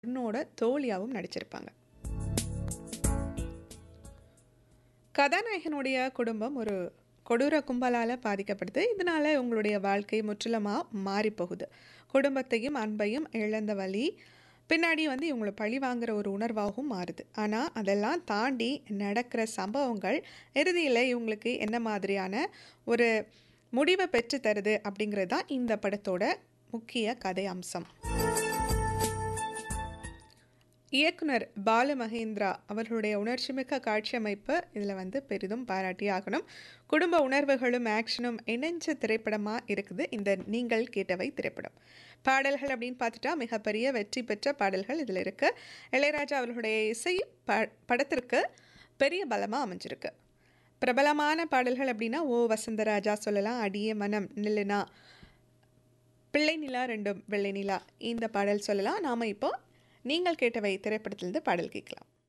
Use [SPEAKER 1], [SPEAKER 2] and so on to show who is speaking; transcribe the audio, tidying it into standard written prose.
[SPEAKER 1] கர்ணோட தோழியாவும் நடிச்சிருப்பாங்க. கதாநாயகனுடைய குடும்பம் ஒரு கொடூர கும்பலால பாதிக்கப்படுது. இதனால உங்களுடைய வாழ்க்கை முற்றிலுமா மாறி போகுது. குடும்பத்தையும், அன்பையும் இழந்த வலி, பின்னாடி இவங்கள பழி வாங்குற ஒரு உணர்வாகவும் மாறுது. ஆனா, அதெல்லாம் தாண்டி நடக்கிற சம்பவங்கள், இறுதியில இவங்களுக்கு என்ன மாதிரியான ஒரு முடிவ பெற்று தருது அப்படிங்கிறது தான் இந்த படத்தோட முக்கிய கதை அம்சம். இயக்குனர் பாலு மகேந்திரா அவர்களுடைய உணர்ச்சிமிக்க காட்சி அமைப்பு இதில் பெரிதும் பாராட்டி ஆகணும். குடும்ப உணர்வுகளும் ஆக்ஷனும் இணைஞ்ச திரைப்படமாக இருக்குது இந்த நீங்கள் கேட்டவை திரைப்படம். பாடல்கள் அப்படின்னு பார்த்துட்டா மிகப்பெரிய வெற்றி பெற்ற பாடல்கள் இதில் இருக்குது. இளையராஜா அவர்களுடைய இசை படத்திற்கு பெரிய பலமாக அமைஞ்சிருக்கு. பிரபலமான பாடல்கள் அப்படின்னா ஓ வசந்தராஜா சொல்லலாம், அடியே மனம் நில்லுனா, பிள்ளை நிலா ரெண்டும் வெள்ளை நிலா, இந்த பாடல் சொல்லலாம். நாம் இப்போ நீங்கள் கேட்டவை திரைப்படத்திலிருந்து பாடல் கேட்கலாம்.